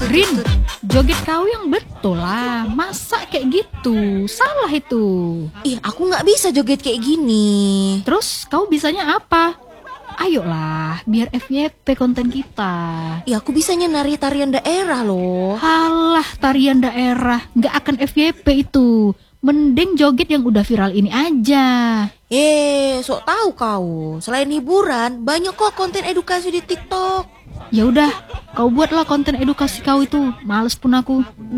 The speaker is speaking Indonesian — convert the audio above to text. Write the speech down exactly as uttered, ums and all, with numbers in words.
Rin, joget kau yang betul lah. Masa kayak gitu? Salah itu. Ih, aku nggak bisa joget kayak gini. Terus kau bisanya apa? Ayolah, biar F Y P konten kita. Ih, aku bisanya nari tarian daerah loh. Halah, tarian daerah. Nggak akan F Y P itu. Mending joget yang udah viral ini aja. Eh, sok tahu kau. Selain hiburan, banyak kok konten edukasi di TikTok. Ya udah, kau buatlah konten edukasi kau itu. Males pun aku.